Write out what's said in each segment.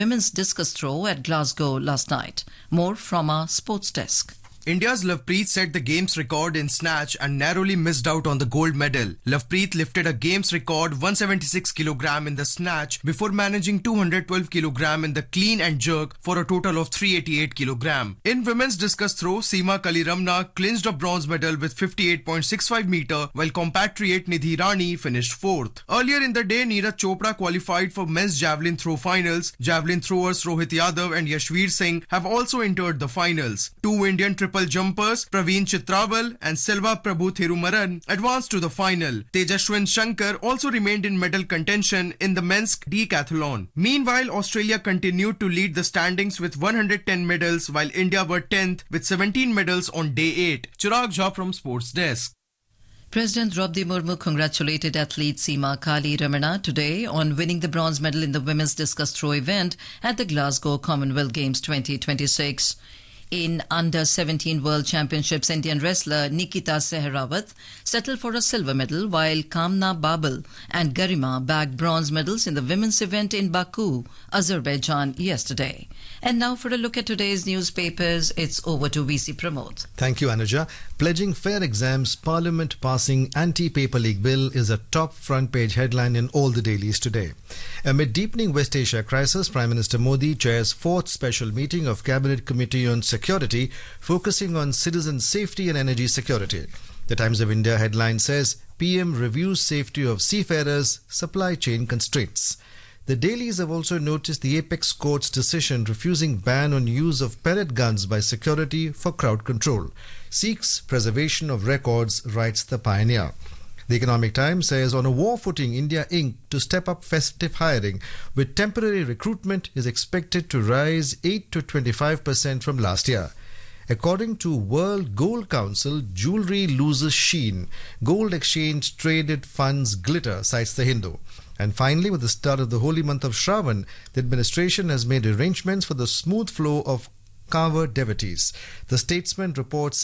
women's discus throw at Glasgow last night. More from our sports desk. India's Lovepreet set the game's record in snatch and narrowly missed out on the gold medal. Lovepreet lifted a game's record 176 kg in the snatch before managing 212 kg in the clean and jerk for a total of 388 kg. In women's discus throw, Seema Kaliramna clinched a bronze medal with 58.65 meter, while compatriot Nidhi Rani finished fourth. Earlier in the day, Neeraj Chopra qualified for men's javelin throw finals. Javelin throwers Rohit Yadav and Yashveer Singh have also entered the finals. Two Indian triple jumpers Praveen Chitrawal and Selva Prabhu Thirumaran advanced to the final. Tejashwin Shankar also remained in medal contention in the men's decathlon. Meanwhile, Australia continued to lead the standings with 110 medals, while India were 10th with 17 medals on day 8. Chirag Jha from Sports Desk. President Draupadi Murmu congratulated athlete Seema Kaliramna today on winning the bronze medal in the women's discus throw event at the Glasgow Commonwealth Games 2026. In Under-17 World Championships, Indian wrestler Nikita Sehrawat settled for a silver medal, while Kamna Babel and Garima bagged bronze medals in the women's event in Baku, Azerbaijan yesterday. And now for a look at today's newspapers, it's over to VC Pramod. Thank you, Anuja. Pledging fair exams, Parliament passing anti-paper league bill is a top front page headline in all the dailies today. Amid deepening West Asia crisis, Prime Minister Modi chairs fourth special meeting of Cabinet Committee on Security, focusing on citizen safety and energy security. The Times of India headline says, PM reviews safety of seafarers, supply chain constraints. The dailies have also noticed the Apex Court's decision refusing ban on use of pellet guns by security for crowd control. Seeks preservation of records, writes the Pioneer. The Economic Times says, on a war footing, India Inc. to step up festive hiring, with temporary recruitment is expected to rise 8 to 25% from last year. According to World Gold Council, jewellery loses sheen. Gold exchange traded funds glitter, cites the Hindu. And finally, with the start of the holy month of Shravan, the administration has made arrangements for the smooth flow of Kanwar devotees. The Statesman reports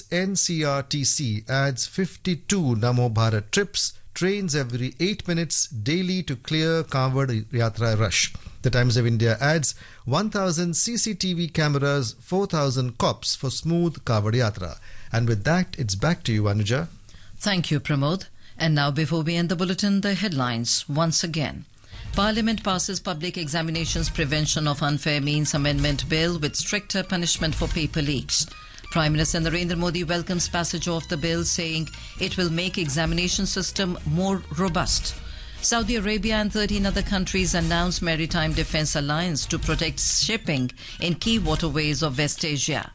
NCRTC adds 52 Namo Bharat trips, trains every 8 minutes daily to clear Kanwar Yatra rush. The Times of India adds 1,000 CCTV cameras, 4,000 cops for smooth Kanwar Yatra. And with that, it's back to you, Anuja. Thank you, Pramod. And now, before we end the bulletin, the headlines once again. Parliament passes Public Examinations Prevention of Unfair Means Amendment Bill with stricter punishment for paper leaks. Prime Minister Narendra Modi welcomes passage of the bill, saying it will make examination system more robust. Saudi Arabia and 13 other countries announced Maritime Defence Alliance to protect shipping in key waterways of West Asia.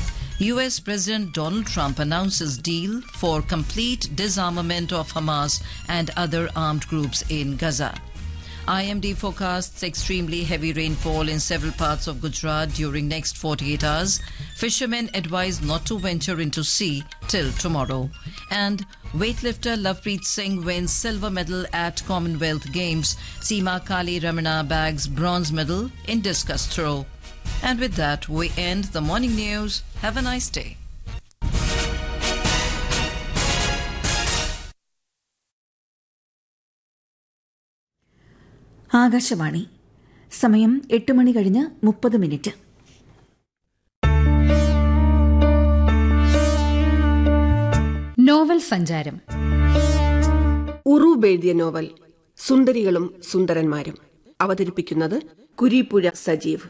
US President Donald Trump announces deal for complete disarmament of Hamas and other armed groups in Gaza. IMD forecasts extremely heavy rainfall in several parts of Gujarat during next 48 hours. Fishermen advised not to venture into sea till tomorrow. And weightlifter Lovepreet Singh wins silver medal at Commonwealth Games. Seema Kaliramna bags bronze medal in discus throw. And with that, we end the morning news. Have a nice day. Akashvani സമയം 8:30 novel സഞ്ചാരം. ഉറൂബ് എഴുതിയ novel സുന്ദരികളും സുന്ദരന്മാരും. അവതരിപ്പിക്കുന്നത് കുരീപ്പുഴ സജീവ്.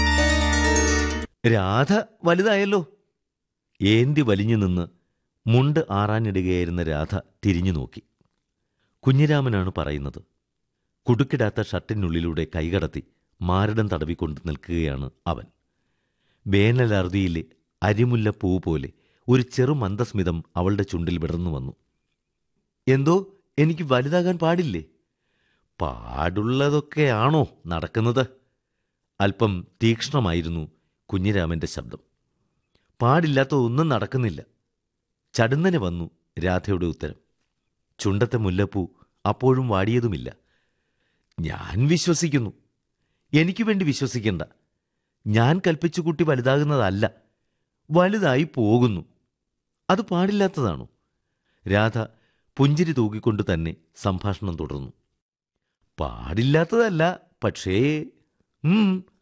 രാധ വലുതായല്ലോ. ഏന്തി വലിഞ്ഞു നിന്ന് മുണ്ട് ആറാനിടുകയായിരുന്ന രാധ തിരിഞ്ഞു നോക്കി. കുഞ്ഞിരാമനാണ് പറയുന്നത്. കുടുക്കിടാത്ത ഷർട്ടിനുള്ളിലൂടെ കൈകടത്തി മാരടം തടവിക്കൊണ്ട് നിൽക്കുകയാണ് അവൻ. വേനലറുതിയിലെ അരിമുല്ലപ്പൂ പോലെ ഒരു ചെറു മന്ദസ്മിതം അവളുടെ ചുണ്ടിൽ വിടർന്നു വന്നു. എന്തോ എനിക്ക് വലുതാകാൻ പാടില്ലേ? പാടുള്ളതൊക്കെയാണോ നടക്കുന്നത്? അല്പം തീക്ഷ്ണമായിരുന്നു കുഞ്ഞിരാമൻ്റെ ശബ്ദം. പാടില്ലാത്തതൊന്നും നടക്കുന്നില്ല. ചടുന്നനെ വന്നു രാധയുടെ ഉത്തരം. ചുണ്ടത്തെ മുല്ലപ്പൂ അപ്പോഴും വാടിയതുമില്ല. ഞാൻ വിശ്വസിക്കുന്നു. എനിക്ക് വേണ്ടി വിശ്വസിക്കണ്ട. ഞാൻ കൽപ്പിച്ചു കുട്ടി വലുതാകുന്നതല്ല, വലുതായി പോകുന്നു. അത് പാടില്ലാത്തതാണോ? രാധ പുഞ്ചിരി തൂക്കിക്കൊണ്ട് തന്നെ സംഭാഷണം തുടർന്നു. പാടില്ലാത്തതല്ല, പക്ഷേ